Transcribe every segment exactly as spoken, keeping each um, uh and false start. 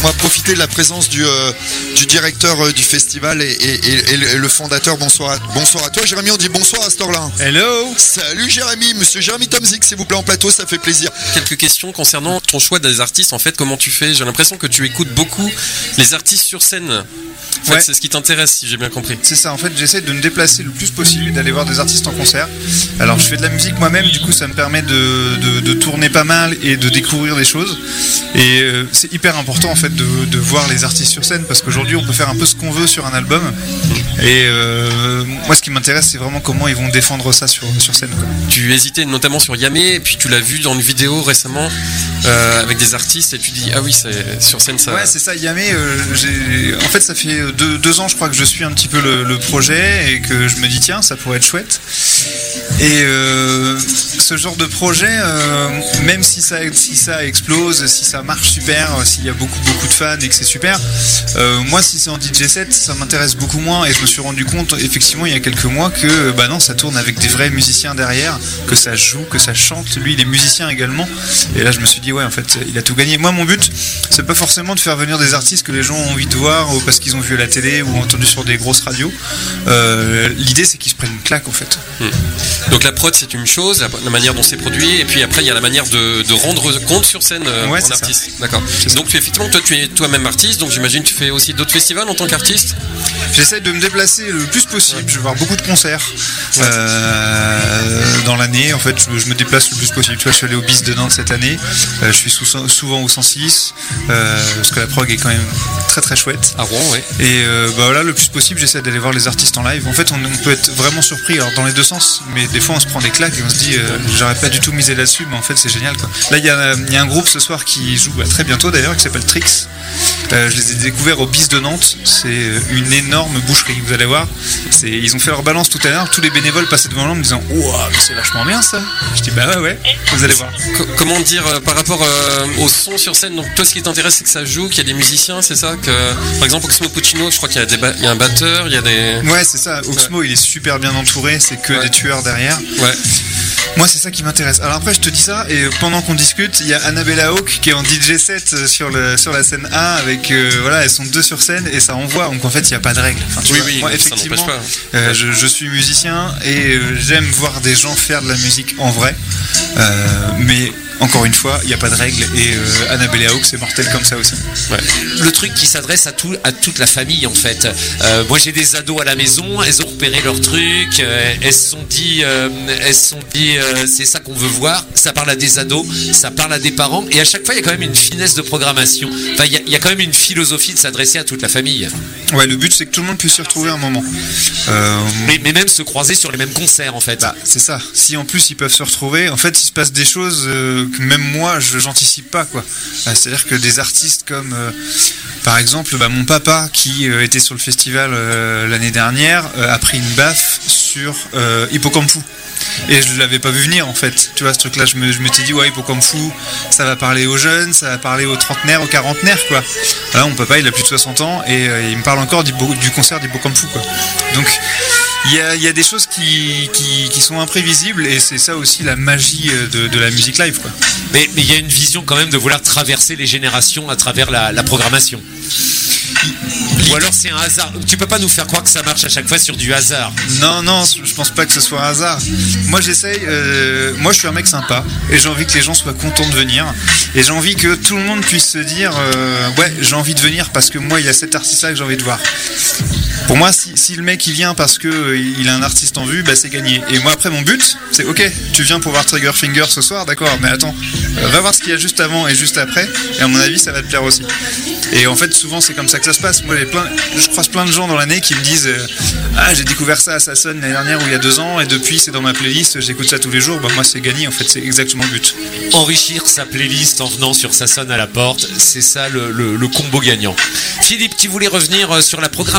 va profiter de la présence du, euh, du directeur euh, du festival et, et, et, et le fondateur. Bonsoir à, bonsoir à toi, Jérémy. On dit bonsoir à ce temps-là. Hello. Salut Jérémy, monsieur Jérémy Tomzik, s'il vous plaît, en plateau, ça fait plaisir. Quelques questions concernant ton choix des artistes. En fait, comment tu fais? J'ai l'impression que tu écoutes beaucoup les artistes sur scène. En fait, ouais. C'est ce qui t'intéresse, si j'ai bien compris. C'est ça, en fait, j'essaie de me déplacer le plus possible, d'aller voir des artistes en concert. Alors, je fais de la musique moi-même, du coup, ça me permet de, de, de tourner pas mal et de découvrir des choses. Et euh, c'est hyper important, en fait, de, de voir les artistes sur scène, parce qu'aujourd'hui, on peut faire un peu ce qu'on veut sur un album. Et euh, moi, ce qui m'intéresse, c'est vraiment comment ils vont défendre ça sur, sur scène, quoi. Tu hésitais notamment sur Yamé, et puis tu l'as vu dans une vidéo récemment euh, avec des artistes, et tu dis, ah oui, c'est, sur scène, ça... Ouais, c'est ça, Yamé, euh, j'ai... en fait, ça fait deux, deux ans, je crois, que je suis un petit peu le, le projet, et que je me dis, tiens, ça pourrait être chouette. Et euh, ce genre de projet, euh, même si ça, si ça explose, si ça marche super, s'il y a beaucoup beaucoup de fans et que c'est super, euh, moi si c'est en D J set, ça m'intéresse beaucoup moins. Et je me suis rendu compte effectivement il y a quelques mois que bah non, ça tourne avec des vrais musiciens derrière, que ça joue, que ça chante. Lui il est musicien également. Et là je me suis dit ouais, en fait il a tout gagné. Moi mon but c'est pas forcément de faire venir des artistes que les gens ont envie de voir ou parce qu'ils ont vu à la télé ou entendu sur des grosses radios. Euh, l'idée c'est qu'ils se prennent une claque en fait. Mmh. Donc la prod c'est une chose, la, la manière dont c'est produit, et puis après il y a la manière de, de rendre compte sur scène euh, ouais, en artiste. Ça. D'accord. Donc tu, effectivement toi tu es toi-même artiste, donc j'imagine que tu fais aussi d'autres festivals en tant qu'artiste. J'essaie de me déplacer le plus possible. Ouais. Je vais voir beaucoup de concerts ouais. euh, dans l'année. En fait, je, je me déplace le plus possible. Tu vois, je suis allé au B I S de Nantes cette année. Euh, je suis sous, souvent au cent six euh, parce que la prog est quand même très très chouette. Ah Rouen, ouais. Et euh, bah voilà, le plus possible, j'essaie d'aller voir les artistes en live. En fait, on, on peut être vraiment surpris. Alors dans les deux sens, mais des fois on se prend des claques et on se dit, euh, j'aurais pas du tout misé là-dessus, mais en fait c'est génial quoi. Là, il y a, y a un groupe ce soir qui joue bah, très bientôt d'ailleurs, qui s'appelle Trix. Euh, je les ai découverts au B I S de Nantes. C'est une énorme boucherie, vous allez voir. C'est, ils ont fait leur balance tout à l'heure. Tous les bénévoles passaient devant l'homme en me disant ouah, c'est vachement bien ça. Je dis bah ouais, ouais, vous allez voir. C- comment dire euh, par rapport euh, au son sur scène? Donc, toi, ce qui t'intéresse, c'est que ça joue, qu'il y a des musiciens, c'est ça que, par exemple, Oxmo Puccino, je crois qu'il y a, des ba- il y a un batteur, il y a des. Ouais, c'est ça. Oxmo, ouais. Il est super bien entouré. C'est que ouais. des tueurs derrière. Ouais. Moi, c'est ça qui m'intéresse. Alors après, je te dis ça, et pendant qu'on discute, il y a Annabella Hawk qui est en D J set sur, le, sur la scène A, avec, euh, voilà, elles sont deux sur scène, et ça envoie, donc en fait, il n'y a pas de règle. Enfin, tu oui, vois, oui, moi, ça effectivement, n'empêche pas. Euh, je, je suis musicien, et euh, j'aime voir des gens faire de la musique en vrai, euh, mais... Encore une fois, il n'y a pas de règle et euh, Annabella Hawk c'est mortel comme ça aussi. Ouais. Le truc qui s'adresse à, tout, à toute la famille en fait. Euh, moi j'ai des ados à la maison, elles ont repéré leur truc, euh, elles se sont dit, euh, elles se sont dit euh, c'est ça qu'on veut voir. Ça parle à des ados, ça parle à des parents et à chaque fois il y a quand même une finesse de programmation. Enfin il y, y a quand même une philosophie de s'adresser à toute la famille. Ouais, le but c'est que tout le monde puisse s'y retrouver un moment. Euh... Mais, mais même se croiser sur les mêmes concerts en fait. Bah, c'est ça. Si en plus ils peuvent se retrouver, en fait il se passe des choses. Euh, que même moi je j'anticipe pas quoi. C'est-à-dire que des artistes comme euh, par exemple bah, mon papa qui euh, était sur le festival euh, l'année dernière euh, a pris une baffe sur euh, Hippocampfou. Et je l'avais pas vu venir en fait. Tu vois ce truc là, je me je m'étais dit ouais, Hippocampfou ça va parler aux jeunes, ça va parler aux trentenaires, aux quarantenaires quoi. Là mon papa il a plus de soixante ans et euh, il me parle encore du, du concert d'Hippocampfou quoi. Donc il y a, il y a des choses qui, qui, qui sont imprévisibles et c'est ça aussi la magie de, de la musique live quoi. Mais mais il y a une vision quand même de vouloir traverser les générations à travers la, la programmation. Ou alors c'est un hasard. Tu peux pas nous faire croire que ça marche à chaque fois sur du hasard. Non, non, je pense pas que ce soit un hasard. Moi j'essaye, euh, moi je suis un mec sympa et j'ai envie que les gens soient contents de venir. Et j'ai envie que tout le monde puisse se dire euh, ouais, j'ai envie de venir parce que moi il y a cet artiste-là que j'ai envie de voir. Pour moi, si, si le mec il vient parce que euh, il a un artiste en vue, bah c'est gagné. Et moi après mon but, c'est ok, tu viens pour voir Triggerfinger ce soir, d'accord, mais attends, euh, va voir ce qu'il y a juste avant et juste après, et à mon avis ça va te plaire aussi. Et en fait souvent c'est comme ça que ça se passe. Moi j'ai plein, je croise plein de gens dans l'année qui me disent euh, ah j'ai découvert ça à Sassonne l'année dernière ou il y a deux ans et depuis c'est dans ma playlist, j'écoute ça tous les jours. Bah moi c'est gagné en fait, c'est exactement le but. Enrichir sa playlist en venant sur Sassonne à la porte, c'est ça le, le, le combo gagnant. Philippe, tu voulais revenir sur la programmation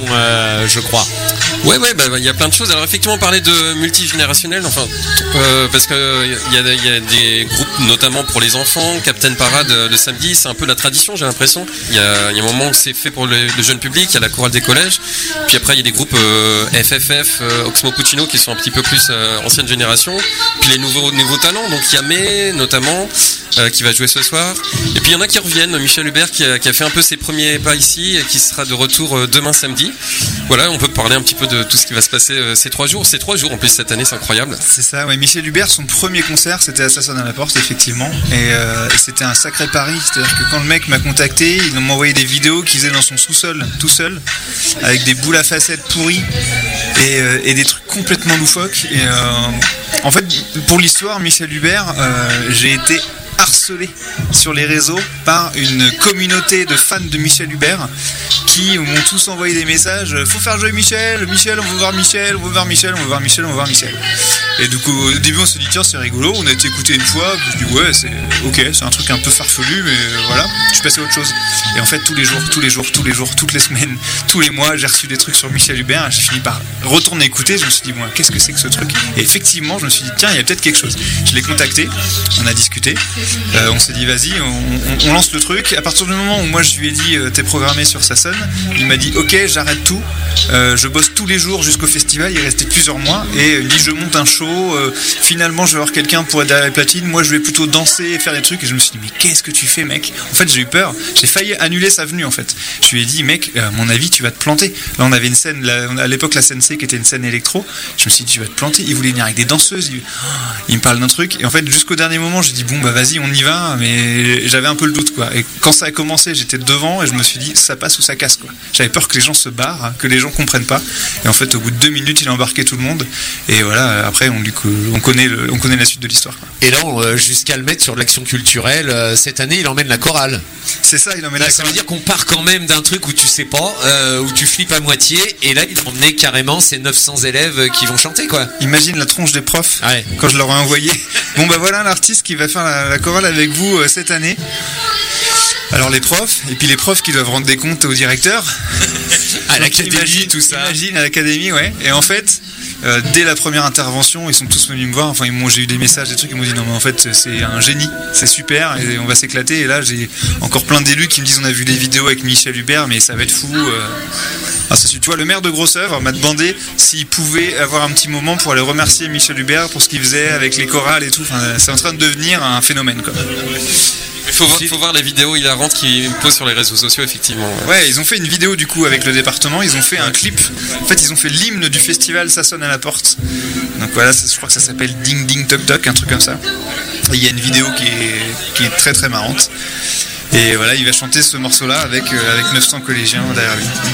euh, je crois. Ouais, ouais, bah, il y a plein de choses. Alors, effectivement, on parlait de multigénérationnel, enfin, euh, parce que il y a, y a des groupes, notamment pour les enfants, Captain Parade euh, le samedi, c'est un peu la tradition, j'ai l'impression. Il y a, y a un moment où c'est fait pour le, le jeune public, il y a la chorale des collèges, puis après, il y a des groupes euh, F F F, euh, Oxmo Puccino, qui sont un petit peu plus euh, ancienne génération, puis les nouveaux, nouveaux talents, donc il y a May, notamment, euh, qui va jouer ce soir, et puis il y en a qui reviennent, Michel Hubert, qui a, qui a fait un peu ses premiers pas ici, et qui sera de retour euh, demain samedi. Voilà, on peut parler un petit peu de tout ce qui va se passer euh, ces trois jours. Ces trois jours en plus cette année, c'est incroyable. C'est ça, ouais. Michel Hubert, son premier concert, c'était à Ça sonne à la porte, effectivement. Et, euh, et c'était un sacré pari. C'est-à-dire que quand le mec m'a contacté, il m'a envoyé des vidéos qu'il faisait dans son sous-sol, tout seul, avec des boules à facettes pourries et, euh, et des trucs complètement loufoques. Et euh, en fait, pour l'histoire, Michel Hubert, euh, j'ai été harcelé sur les réseaux par une communauté de fans de Michel Hubert qui m'ont tous envoyé des messages. Faut faire jouer Michel, Michel, on veut voir Michel, on veut voir Michel, on veut voir Michel, on veut voir Michel. Et du coup, au début, on s'est dit tiens, c'est rigolo. On a été écouté une fois. Puis je dis ouais, c'est ok, c'est un truc un peu farfelu, mais voilà. Je suis passé à autre chose. Et en fait, tous les jours, tous les jours, tous les jours, toutes les semaines, tous les mois, j'ai reçu des trucs sur Michel Hubert. J'ai fini par retourner écouter. Je me suis dit moi, qu'est-ce que c'est que ce truc? Et effectivement, je me suis dit tiens, il y a peut-être quelque chose. Je l'ai contacté. On a discuté. Euh, on s'est dit vas-y, on, on, on lance le truc. À partir du moment où moi je lui ai dit euh, t'es programmé sur Ça sonne, il m'a dit ok, j'arrête tout. Euh, je bosse tous les jours jusqu'au festival. Il restait plusieurs mois et il dit je monte un show. Euh, finalement, je vais avoir quelqu'un pour être derrière les platines. Moi, je vais plutôt danser et faire des trucs. Et je me suis dit mais qu'est-ce que tu fais, mec? En fait, j'ai eu peur. J'ai failli annuler sa venue. En fait, je lui ai dit mec, à mon avis, tu vas te planter. Là, on avait une scène là, à l'époque la scène C qui était une scène électro. Je me suis dit tu vas te planter. Il voulait venir avec des danseuses. Il, il me parle d'un truc. Et en fait, jusqu'au dernier moment, j'ai dit bon bah vas-y, on y va. Mais j'avais un peu le doute quoi. Et quand ça a commencé, j'étais devant et je me suis dit ça passe ou ça casse quoi. J'avais peur que les gens se barrent, que les gens comprennent pas. Et en fait, au bout de deux minutes, il a embarqué tout le monde. Et voilà, après, on, on connaît, le, on connaît la suite de l'histoire. Et là, on, jusqu'à le mettre sur l'action culturelle, euh, cette année, il emmène la chorale. C'est ça, il emmène là, la ça chorale. veut dire qu'on part quand même d'un truc où tu sais pas, euh, où tu flippes à moitié. Et là, il a emmené carrément ces neuf cents élèves qui vont chanter, quoi. Imagine la tronche des profs ouais. Quand je leur ai envoyé. Bon, bah voilà l'artiste qui va faire la, la chorale avec vous euh, cette année. Alors les profs, et puis les profs qui doivent rendre des comptes au directeur. À l'académie, tout ça. Imagine à l'académie, ouais. Et en fait, euh, dès la première intervention, ils sont tous venus me voir. Enfin, ils m'ont, j'ai eu des messages, des trucs. Ils m'ont dit non, mais en fait, c'est un génie, c'est super, et on va s'éclater. Et là, j'ai encore plein d'élus qui me disent on a vu des vidéos avec Michel Hubert, mais ça va être fou. Euh... Ah, ça, tu vois, le maire de Grosse-Oeuvre m'a demandé s'il pouvait avoir un petit moment pour aller remercier Michel Hubert pour ce qu'il faisait avec les chorales et tout. Enfin, c'est en train de devenir un phénomène, quoi. Il faut, faut voir les vidéos hilarantes qu'ils posent sur les réseaux sociaux, effectivement. Ouais, ils ont fait une vidéo du coup avec le département, ils ont fait un clip. En fait, ils ont fait l'hymne du festival Ça sonne à la porte. Donc voilà, je crois que ça s'appelle Ding Ding Toc Toc, un truc comme ça. Et il y a une vidéo qui est, qui est très très marrante. Et voilà, il va chanter ce morceau-là avec, euh, avec neuf cents collégiens derrière lui.